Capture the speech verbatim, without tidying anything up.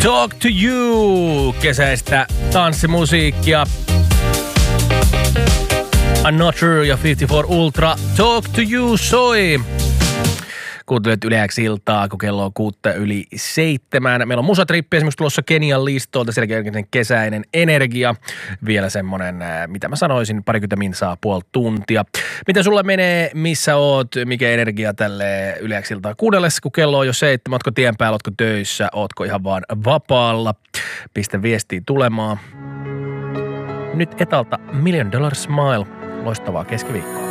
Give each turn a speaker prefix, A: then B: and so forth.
A: Talk to You, kesäistä tanssimusiikkia. I'm Not Sure ja viisikymmentäneljä Ultra, Talk to You soi. Kuuntelet Yle X-iltaa, kun kello on kuutta yli seitsemän. Meillä on musatrippi esimerkiksi tulossa Kenian listolta, sen jälkeen kesäinen energia. Vielä semmonen, mitä mä sanoisin, parikymmentä minsaa, puoli tuntia. Miten sulle menee, missä oot, mikä energia tälle Yle X-iltaa kuunnellessa, kun kello on jo seitsemän, ootko tien päällä, ootko töissä, ootko ihan vaan vapaalla. Pistä viestiä tulemaan. Nyt etalta Million Dollar Smile, loistavaa keskiviikkoa.